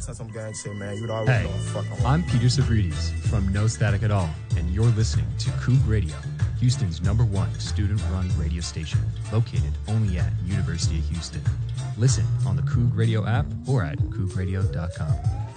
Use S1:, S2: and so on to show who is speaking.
S1: say some gang shit, man. You'd already know what the fuck
S2: I'm Peter Savridis from No Static at All, and you're listening to Coug Radio, Houston's #1 student-run radio station, located only at University of Houston. Listen on the Coug Radio app or at cougradio.com.